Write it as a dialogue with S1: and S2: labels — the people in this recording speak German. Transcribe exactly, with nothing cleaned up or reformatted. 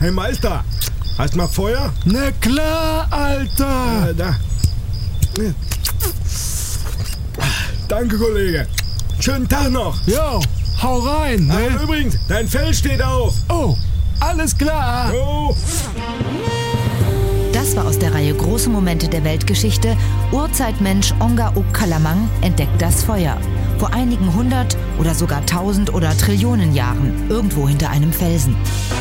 S1: Hey Meister, hast mal Feuer?
S2: Na klar, Alter.
S1: Äh, da. Danke, Kollege. Schönen Tag noch.
S2: Jo, hau rein,
S1: Ah,
S2: ne?
S1: übrigens, dein Fell steht auf.
S2: Oh, alles klar.
S1: Jo.
S3: Das war aus der Reihe Große Momente der Weltgeschichte. Urzeitmensch Onga Ukkalamang entdeckt das Feuer. Vor einigen hundert oder sogar tausend oder Trillionen Jahren, irgendwo hinter einem Felsen.